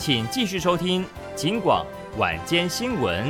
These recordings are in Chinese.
请继续收听警广晚间新闻。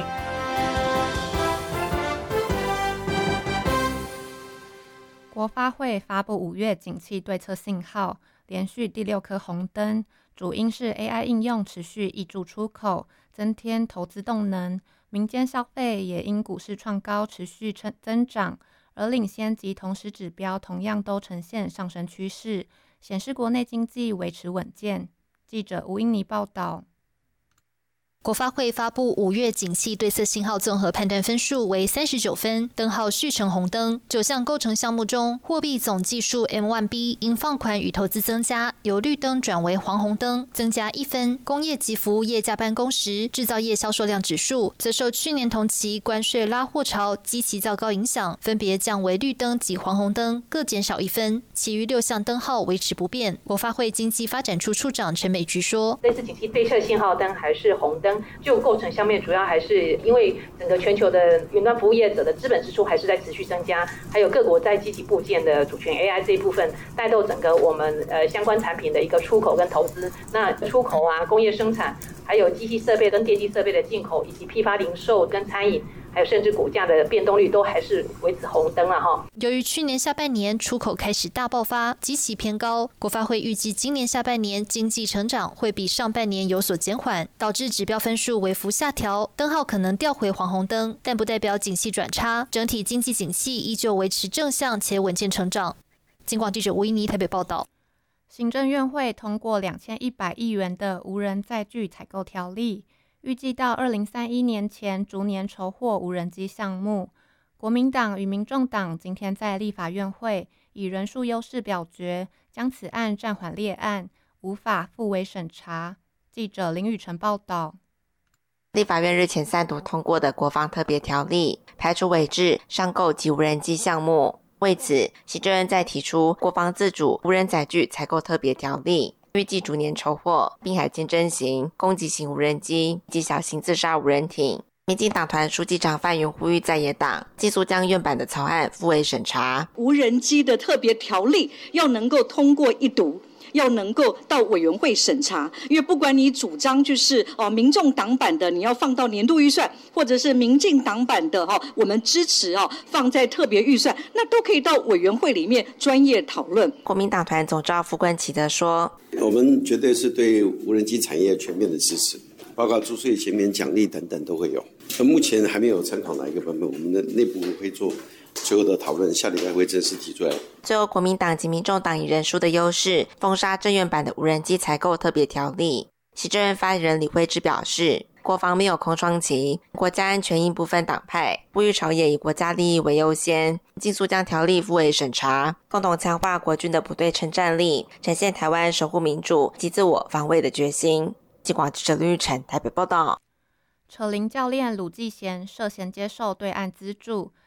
国发会发布5月景气对策信号，连续第6颗红灯，主因是 AI 应用持续挹注出口，增添投资动能。民间消费也因股市创高持续增长，而领先及同时指标同样都呈现上升趋势，显示国内经济维持稳健。记者吴英妮报道。 国发会发布5月景气对策信号综合判断分数为39分，灯号续成红灯。9项构成项目中，货币总计数 M1B 因放款与投资增加，由绿灯转为黄红灯，增加1分。工业及服务业加班工时、制造业销售量指数则受去年同期关税拉货潮基期较高影响，分别降为绿灯及黄红灯，各减少1分。其余6项灯号维持不变。国发会经济发展处处长陈美菊说：“ 这次景气对策信号灯还是红灯。就构成上面，主要还是因为整个全球的云端服务业者的资本支出还是在持续增加，还有各国在积极部件的主权 AI 这一部分，带动整个我们相关产品的一个出口跟投资。那出口啊，工业生产，还有机器设备跟电机设备的进口，以及批发零售跟餐饮。”还有甚至股价的变动率都还是维持红灯了哈。 由于去年下半年出口开始大爆发，基期偏高，国发会预计今年下半年经济成长会比上半年有所减缓，导致指标分数微幅下调，灯号可能调回黄红灯，但不代表景气转差，整体经济景气依旧维持正向且稳健成长。警广记者吴依妮台北报道。 行政院会通过2100亿元的无人载具采购条例。预计到2031年前逐年筹获无人机项目。国民党与民众党今天在立法院会以人数优势表决，将此案暂缓列案，无法复委审查。记者林宇晨报道。 立法院日前3读通过的国防特别条例，排除委制、商购及无人机项目。为此，行政院再提出国防自主无人载具采购特别条例。预计逐年筹获滨海舰侦型、攻击型无人机及小型自杀无人艇。民进党团书记长范云呼吁在野党尽速将院版的草案复委审查。 无人机的特别条例要能够通过一读，要能够到委员会审查，因为不管你主张就是民众党版的你要放到年度预算，或者是民进党版的我们支持放在特别预算，那都可以到委员会里面专业讨论。 国民党团总召傅冠奇德说：“ 我们绝对是对无人机产业全面的支持，包括租税减免奖励等等都会有。目前还没有参考哪一个版本，我们的内部会做最后的讨论，下礼拜会正式提出来。” 最后，国民党及民众党以人数的优势封杀政院版的无人机采购特别条例。行政院发言人李慧芝表示，国防没有空窗期，国家安全应不分党派，呼吁朝野以国家利益为优先，尽速将条例复委审查，共同强化国军的不对称战力，展现台湾守护民主及自我防卫的决心。警广记者林玉成台北报道。 扯铃教练鲁继贤涉嫌接受对岸资助，